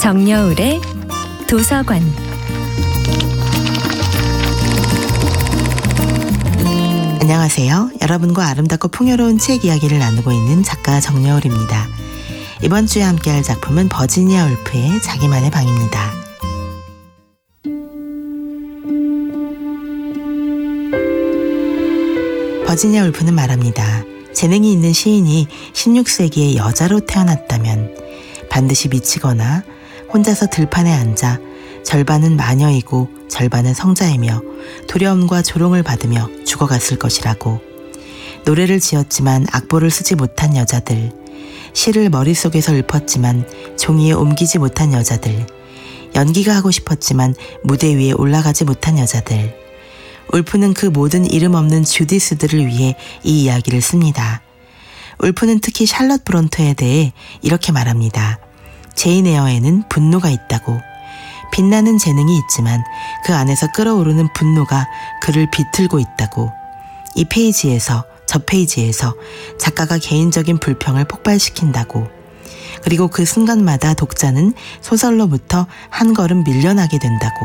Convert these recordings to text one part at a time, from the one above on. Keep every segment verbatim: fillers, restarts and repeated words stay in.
정여울의 도서관. 안녕하세요. 여러분과 아름답고 풍요로운 책 이야기를 나누고 있는 작가 정여울입니다. 이번 주에 함께할 작품은 버지니아 울프의 자기만의 방입니다. 버지니아 울프는 말합니다. 재능이 있는 시인이 십육 세기에 여자로 태어났다면 반드시 미치거나 혼자서 들판에 앉아 절반은 마녀이고 절반은 성자이며 두려움과 조롱을 받으며 죽어갔을 것이라고. 노래를 지었지만 악보를 쓰지 못한 여자들, 시를 머릿속에서 읊었지만 종이에 옮기지 못한 여자들, 연기가 하고 싶었지만 무대 위에 올라가지 못한 여자들. 울프는 그 모든 이름 없는 주디스들을 위해 이 이야기를 씁니다. 울프는 특히 샬럿 브론트에 대해 이렇게 말합니다. 제인 에어에는 분노가 있다고. 빛나는 재능이 있지만 그 안에서 끓어오르는 분노가 그를 비틀고 있다고. 이 페이지에서 저 페이지에서 작가가 개인적인 불평을 폭발시킨다고. 그리고 그 순간마다 독자는 소설로부터 한 걸음 밀려나게 된다고.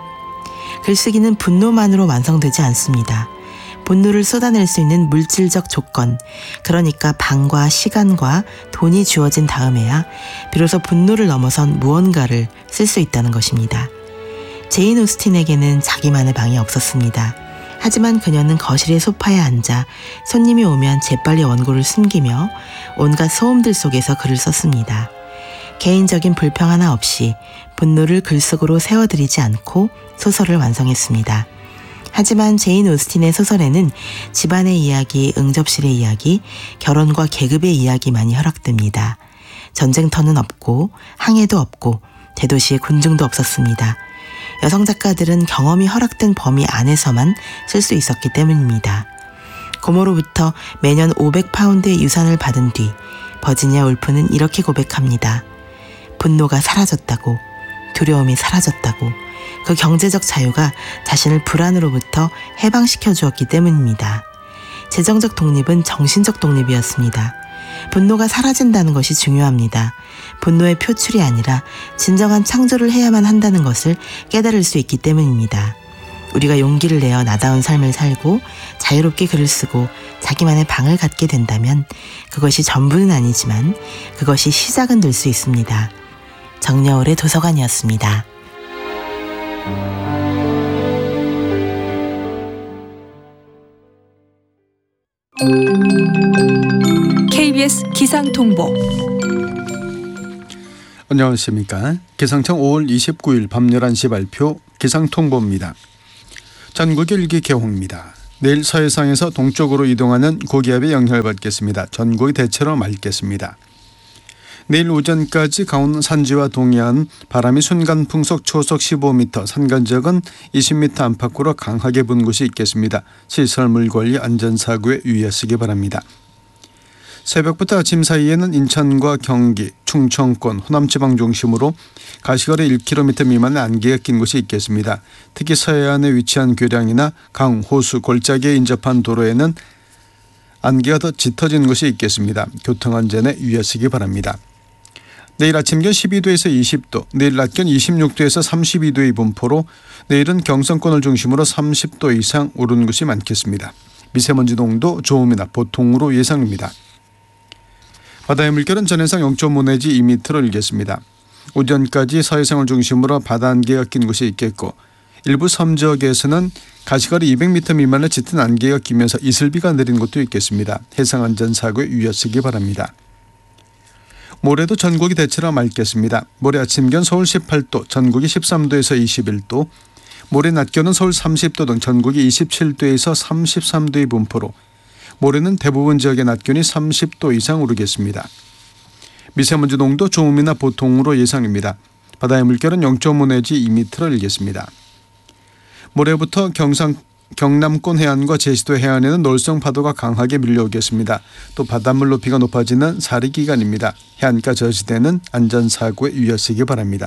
글쓰기는 분노만으로 완성되지 않습니다. 분노를 쏟아낼 수 있는 물질적 조건, 그러니까 방과 시간과 돈이 주어진 다음에야 비로소 분노를 넘어선 무언가를 쓸 수 있다는 것입니다. 제인 오스틴에게는 자기만의 방이 없었습니다. 하지만 그녀는 거실의 소파에 앉아 손님이 오면 재빨리 원고를 숨기며 온갖 소음들 속에서 글을 썼습니다. 개인적인 불평 하나 없이 분노를 글 속으로 세워드리지 않고 소설을 완성했습니다. 하지만 제인 오스틴의 소설에는 집안의 이야기, 응접실의 이야기, 결혼과 계급의 이야기만이 허락됩니다. 전쟁터는 없고 항해도 없고 대도시의 군중도 없었습니다. 여성 작가들은 경험이 허락된 범위 안에서만 쓸 수 있었기 때문입니다. 고모로부터 매년 오백 파운드의 유산을 받은 뒤 버지니아 울프는 이렇게 고백합니다. 분노가 사라졌다고, 두려움이 사라졌다고. 그 경제적 자유가 자신을 불안으로부터 해방시켜 주었기 때문입니다. 재정적 독립은 정신적 독립이었습니다. 분노가 사라진다는 것이 중요합니다. 분노의 표출이 아니라 진정한 창조를 해야만 한다는 것을 깨달을 수 있기 때문입니다. 우리가 용기를 내어 나다운 삶을 살고 자유롭게 글을 쓰고 자기만의 방을 갖게 된다면 그것이 전부는 아니지만 그것이 시작은 될 수 있습니다. 정여울의 도서관이었습니다. 케이비에스 기상통보. 안녕하십니까. 기상청 오월 이십구일 밤 열한 시 발표 기상통보입니다. 전국이 일기개홍입니다. 내일 서해상에서 동쪽으로 이동하는 고기압의 영향을 받겠습니다. 전국이 대체로 맑겠습니다. 내일 오전까지 강원 산지와 동해안 바람이 순간 풍속 초속 십오 미터, 산간적은 이십 미터 안팎으로 강하게 부는 곳이 있겠습니다. 시설물 관리 안전사고에 유의하시기 바랍니다. 새벽부터 아침 사이에는 인천과 경기, 충청권, 호남지방 중심으로 가시거리 일 킬로미터 미만의 안개가 낀 곳이 있겠습니다. 특히 서해안에 위치한 교량이나 강, 호수, 골짜기에 인접한 도로에는 안개가 더 짙어진 곳이 있겠습니다. 교통안전에 유의하시기 바랍니다. 내일 아침 기온 십이 도에서 이십 도, 내일 낮 기온 이십육 도에서 삼십이 도의 분포로 내일은 경성권을 중심으로 삼십 도 이상 오르는 곳이 많겠습니다. 미세먼지 농도 좋음이나 보통으로 예상입니다. 바다의 물결은 전해상 영 점 오 내지 이 미터로 일겠습니다. 오전까지 서해상을 중심으로 바다 안개가 낀 곳이 있겠고 일부 섬 지역에서는 가시거리 이백 미터 미만의 짙은 안개가 끼면서 이슬비가 내린 곳도 있겠습니다. 해상안전사고에 유의하시기 바랍니다. 모레도 전국이 대체로 맑겠습니다. 모레 아침 기온 서울 십팔 도, 전국이 십삼 도에서 이십일 도, 모레 낮 기온은 서울 삼십 도 등 전국이 이십칠 도에서 삼십삼 도의 분포로 모레는 대부분 지역의 낮 기온이 삼십 도 이상 오르겠습니다. 미세먼지 농도 좋음이나 보통으로 예상입니다. 바다의 물결은 영 점 오 내지 이 미터로 일겠습니다. 모레부터 경상, 경남권 해안과 제주도 해안에는 놀성 파도가 강하게 밀려오겠습니다. 또 바닷물 높이가 높아지는 사리 기간입니다. 해안가 저지대는 안전사고에 유의하시기 바랍니다.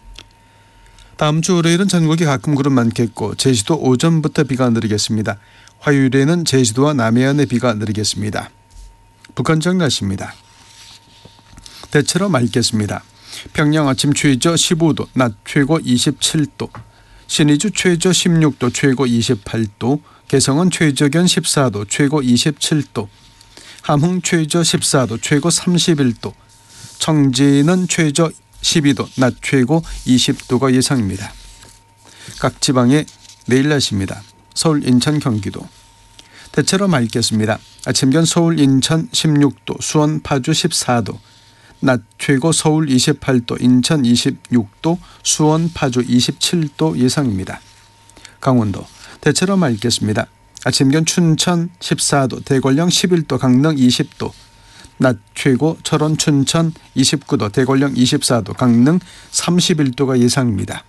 다음 주 월요일은 전국이 가끔 구름 많겠고 제주도 오전부터 비가 내리겠습니다. 화요일에는 제주도와 남해안에 비가 내리겠습니다. 북한 지역 날씨입니다. 대체로 맑겠습니다. 평양 아침 최저 십오 도, 낮 최고 이십칠 도, 신의주 최저 십육 도, 최고 이십팔 도, 개성은 최저 기온 십사 도, 최고 이십칠 도, 함흥 최저 십사 도, 최고 삼십일 도, 청진은 최저 십이 도, 낮 최고 이십 도가 예상입니다. 각 지방의 내일 날씨입니다. 서울, 인천, 경기도. 대체로 맑겠습니다. 아침 기온 서울, 인천 십육 도, 수원, 파주 십사 도, 낮 최고 서울 이십팔 도, 인천 이십육 도, 수원, 파주 이십칠 도 예상입니다. 강원도. 대체로 맑겠습니다. 아침 기온 춘천 십사 도, 대관령 십일 도, 강릉 이십 도, 낮 최고 철원, 춘천 이십구 도, 대관령 이십사 도, 강릉 삼십일 도가 예상입니다.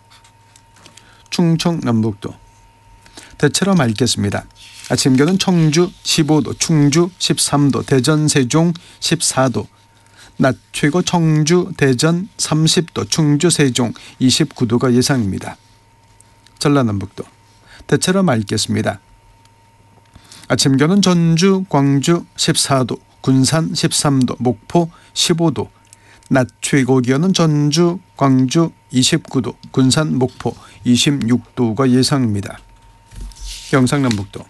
충청 남북도. 대체로 맑겠습니다. 아침 기온은 청주 십오 도, 충주 십삼 도, 대전, 세종 십사 도, 낮 최고 청주, 대전 삼십 도, 충주, 세종 이십구 도가 예상입니다. 전라남북도. 대체로 맑겠습니다. 아침 기온은 전주, 광주 십사 도, 군산 십삼 도, 목포 십오 도, 낮 최고 기온은 전주, 광주 이십구 도, 군산, 목포 이십육 도가 예상입니다. 경상남북도.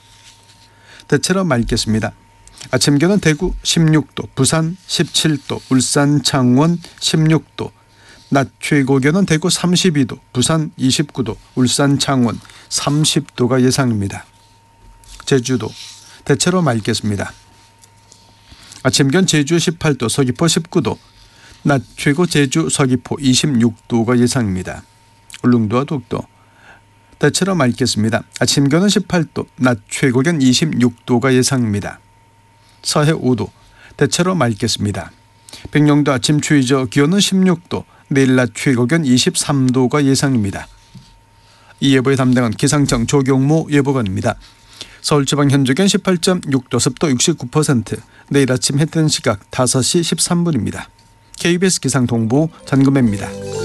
대체로 맑겠습니다. 아침 기온은 대구 십육 도, 부산 십칠 도, 울산, 창원 십육 도, 낮 최고 기온은 대구 삼십이 도, 부산 이십구 도, 울산, 창원 삼십 도가 예상입니다. 제주도. 대체로 맑겠습니다. 아침 기온 제주 십팔 도, 서귀포 십구 도, 낮 최고 제주, 서귀포 이십육 도가 예상입니다. 울릉도와 독도. 대체로 맑겠습니다. 아침 기온은 십팔 도, 낮 최고 기온 이십육 도가 예상입니다. 서해 오 도. 대체로 맑겠습니다. 백령도 아침 최저 기온은 십육 도, 내일 낮 최고 기온 이십삼 도가 예상입니다. 이 예보의 담당은 기상청 조경모 예보관입니다. 서울지방 현재 기온 십팔 점 육 도, 습도 육십구 퍼센트, 내일 아침 해 뜨는 시각 다섯 시 십삼 분입니다. 케이비에스 기상통보 전금혜입니다.